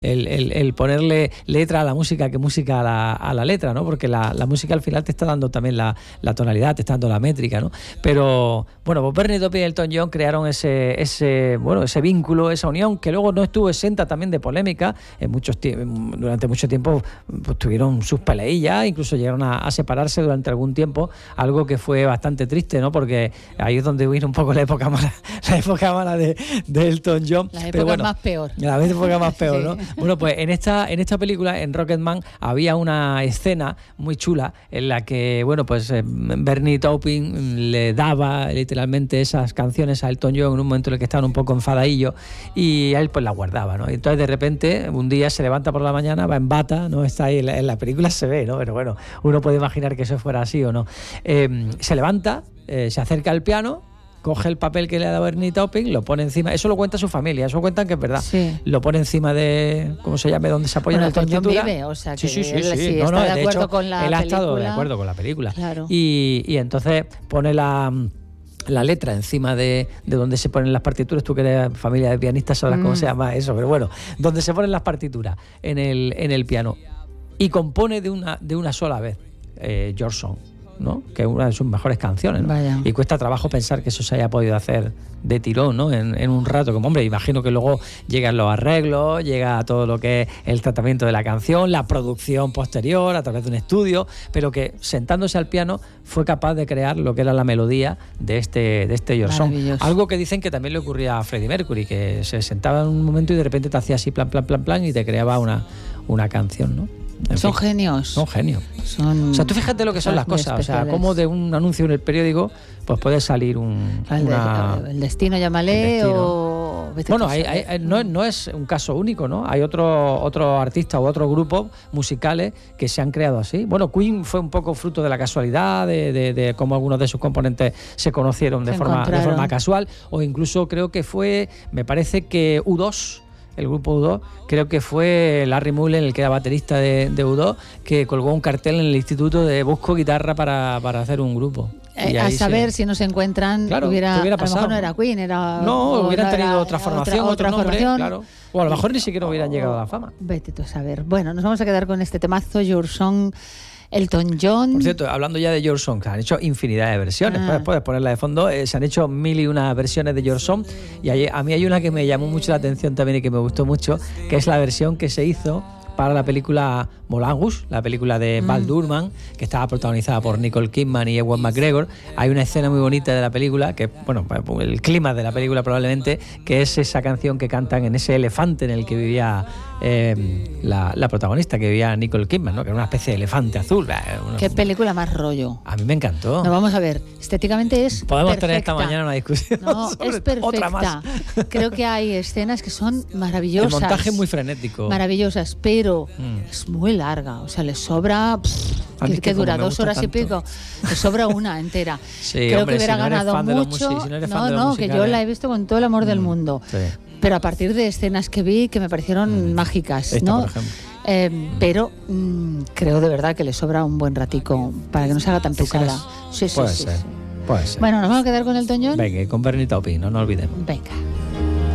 el ponerle letra a la música que música a la letra, ¿no? Porque la música al final te está dando también la tonalidad, te está dando la métrica, ¿no? Pero bueno, pues Bernie Taupin y Elton John crearon ese vínculo, esa unión, que luego no estuvo exenta también de polémica. Durante mucho tiempo pues, tuvieron sus peleillas, incluso llegaron a separarse durante algún tiempo, algo que fue bastante triste, ¿no? Porque ahí es donde vino un poco la época mala de Elton John. La época más peor. La época más peor, ¿no? Sí. Bueno, pues en esta película, en Rocketman, había una escena muy chula en la que, bueno, pues Bernie Taupin le daba literalmente esas canciones a Elton John en un momento en el que estaban un poco enfadadillos y él pues las guardaba, ¿no? Y entonces de repente un día se levanta por la mañana, va en bata, ¿no? Está ahí en la película, se ve, ¿no? Pero bueno, uno puede imaginar que eso fuera así o no. Se levanta, se acerca al piano, coge el papel que le ha dado Bernie Taupin, lo pone encima, eso lo cuenta su familia, eso cuentan que es verdad, sí. Lo pone encima de, ¿cómo se llama? Donde se apoya la partitura. John vive, o sea que sí. Él está de acuerdo con la película. Él ha estado de acuerdo con la película. Claro. Y entonces pone la letra encima de donde se ponen las partituras. Tú que eres familia de pianistas sabrás cómo se llama eso, pero bueno, donde se ponen las partituras en el piano, y compone de una sola vez Your Song, ¿no? Que es una de sus mejores canciones, ¿no? Vaya. Y cuesta trabajo pensar que eso se haya podido hacer de tirón, ¿no? En un rato, como hombre, imagino que luego llegan los arreglos, llega todo lo que es el tratamiento de la canción, la producción posterior a través de un estudio, pero que sentándose al piano fue capaz de crear lo que era la melodía de este Your Song. Algo que dicen que también le ocurría a Freddie Mercury, que se sentaba en un momento y de repente te hacía así plan y te creaba una canción, ¿no? Son genios. Son genios. O sea, tú fíjate lo que son las cosas. O sea, como de un anuncio en el periódico, pues puede salir el destino, llámale, o... Bueno, no es un caso único, ¿no? Hay otro artista u otros grupos musicales que se han creado así. Bueno, Queen fue un poco fruto de la casualidad, de cómo algunos de sus componentes se conocieron de forma casual, o incluso creo que me parece que U2... El grupo U2, creo que fue Larry Mullen, el que era baterista de U2, que colgó un cartel en el instituto de busco guitarra para hacer un grupo. A saber si no se encuentran, claro, hubiera pasado. A lo mejor no era Queen, hubieran tenido otra formación, otro nombre, formación. Claro. O a lo mejor ni siquiera hubieran llegado a la fama. Vete tú a saber. Bueno, nos vamos a quedar con este temazo, Your Song, Elton John. Por cierto, hablando ya de Your Song, se han hecho infinidad de versiones. Puedes ponerla de fondo. Se han hecho 1001 versiones de Your Song. Y a mí hay una que me llamó mucho la atención también y que me gustó mucho, que es la versión que se hizo para la película Moulin Rouge, la película de Baz Luhrmann, que estaba protagonizada por Nicole Kidman y Ewan McGregor. Hay una escena muy bonita de la película, que bueno, el clima de la película probablemente, que es esa canción que cantan en ese elefante en el que vivía la protagonista, que vivía Nicole Kidman, ¿no? Que era una especie de elefante azul. Qué película más rollo. A mí me encantó. No, vamos a ver, estéticamente es Podemos perfecta. tener esta mañana una discusión. No, es perfecta. Otra más. Creo que hay escenas que son maravillosas. El montaje es muy frenético. Maravillosas, pero es muy larga. O sea, le sobra... que dura 2 horas tanto. Y pico. Le sobra una entera. Sí, creo hombre, que hubiera si no ganado mucho. Que yo la he visto con todo el amor del mundo. Sí. Pero a partir de escenas que vi que me parecieron mágicas, esta, ¿no? Por ejemplo. Pero creo de verdad que le sobra un buen ratico para que no se haga tan pesada. Sí. Puede ser. Bueno, nos vamos a quedar con Elton John. Venga, y con Bernie Taupin, no olvidemos. Venga.